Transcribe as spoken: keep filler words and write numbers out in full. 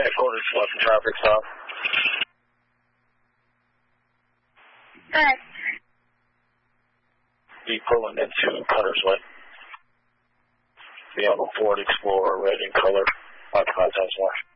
Headquarters, left traffic stop. Alright. Be pulling into Cutter's Way. Be on the Ford Explorer, red in color, five five times more.